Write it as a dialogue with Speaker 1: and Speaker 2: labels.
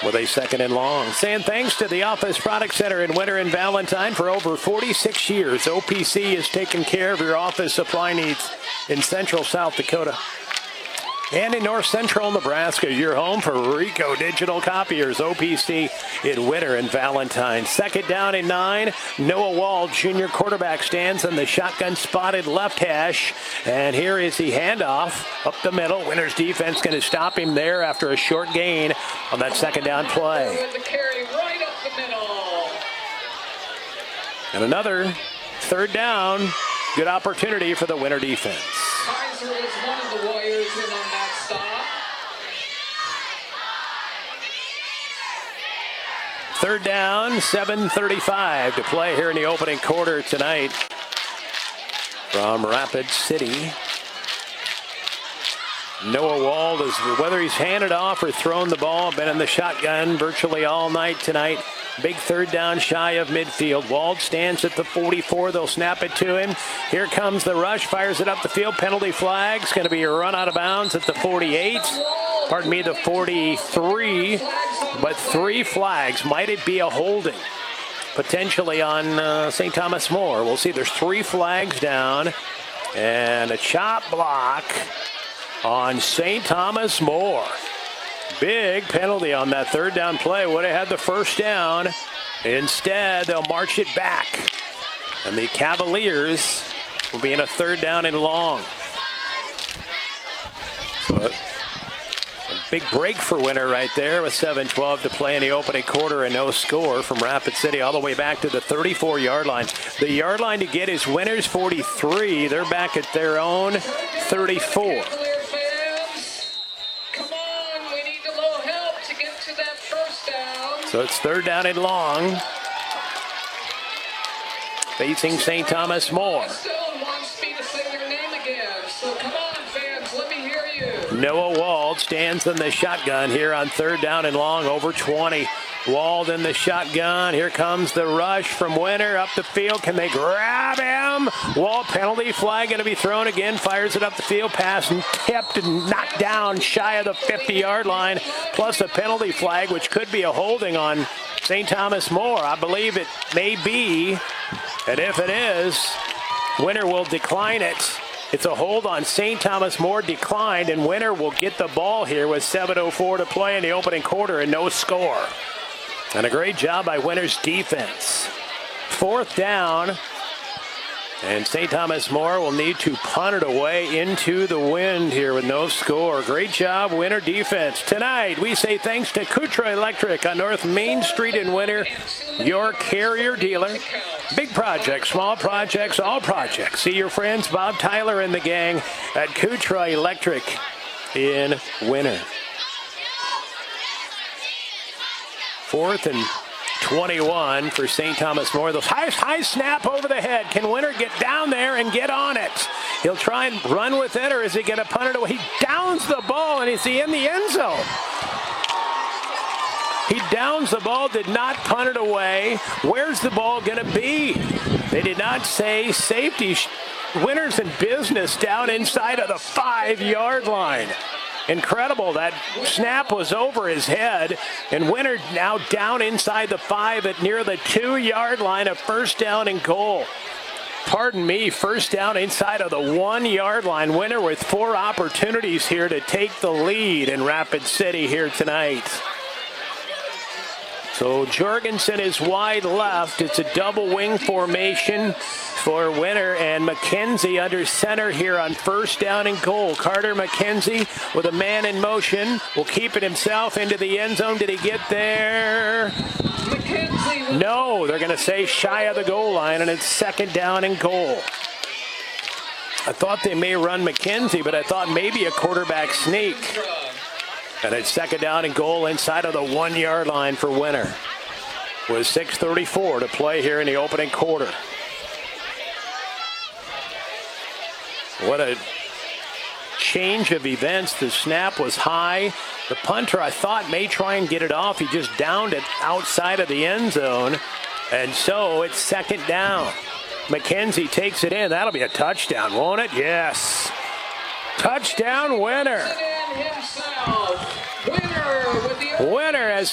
Speaker 1: with a second and long. Saying thanks to the Office Product Center in Winter and Valentine for over 46 years. OPC has taken care of your office supply needs in central South Dakota and in north central Nebraska. Your home for Rico Digital Copiers. OPC in Winter and Valentine. Second down and 9. Noah Wall, junior quarterback, stands in the shotgun spotted left hash. And here is the handoff up the middle. Winter's defense going to stop him there after a short gain on that second down play. And another third down. Good opportunity for the Winter defense.
Speaker 2: Kaiser was one of the Warriors in on that stop.
Speaker 1: Third down, 7:35 to play here in the opening quarter tonight from Rapid City. Noah Wald, whether he's handed off or thrown the ball, been in the shotgun virtually all night tonight. Big third down shy of midfield. Wald stands at the 44. They'll snap it to him. Here comes the rush. Fires it up the field. Penalty flag's going to be a run out of bounds at the 48. Pardon me, the 43. But 3 flags. Might it be a holding? Potentially on St. Thomas More. We'll see. There's 3 flags down. And a chop block on St. Thomas More. Big penalty on that third down play. Would have had the first down. Instead, they'll march it back. And the Cavaliers will be in a third down and long. But a big break for Winter right there with 7:12 to play in the opening quarter and no score from Rapid City all the way back to the 34-yard line. The yard line to get is Winter's 43. They're back at their own 34. So it's third down and long. Facing St. Thomas More. Noah Wald stands in the shotgun here on third down and long, over 20. Wald in the shotgun. Here comes the rush from Winter up the field. Can they grab him? Wald, penalty flag going to be thrown again. Fires it up the field. Pass and tipped and knocked down shy of the 50-yard line. Plus a penalty flag, which could be a holding on St. Thomas More. I believe it may be. And if it is, Winter will decline it. It's a hold on St. Thomas More, declined, and Winter will get the ball here with 7:04 to play in the opening quarter and no score. And a great job by Winter's defense. Fourth down, and St. Thomas More will need to punt it away into the wind here with no score. Great job, Winter defense. Tonight, we say thanks to Kutra Electric on North Main Street in Winter, your Carrier dealer. Big projects, small projects, all projects. See your friends Bob Tyler and the gang at Kutra Electric in Winter. 4th and 21 for St. Thomas More. The high snap over the head. Can Winter get down there and get on it? He'll try and run with it, or is he going to punt it away? He downs the ball, and is he in the end zone? He downs the ball, did not punt it away. Where's the ball going to be? They did not say safety. Winter's in business down inside of the 5-yard line. Incredible. That snap was over his head, and Winter now down inside the 5 at near the 2-yard line, of first down and goal. Pardon me, first down inside of the 1-yard line. Winter with 4 opportunities here to take the lead in Rapid City here tonight. So Jorgensen is wide left. It's a double wing formation for Winter, and McKenzie under center here on first down and goal. Carter McKenzie with a man in motion will keep it himself into the end zone. Did he get there? No, they're going to say shy of the goal line, and it's second down and goal. I thought they may run McKenzie, but I thought maybe a quarterback sneak. And it's second down and goal inside of the 1-yard line for Winter, with 6:34 to play here in the opening quarter. What a change of events. The snap was high. The punter, I thought, may try and get it off. He just downed it outside of the end zone. And so it's second down. McKenzie takes it in. That'll be a touchdown, won't it? Yes. Touchdown, Winter. Winter has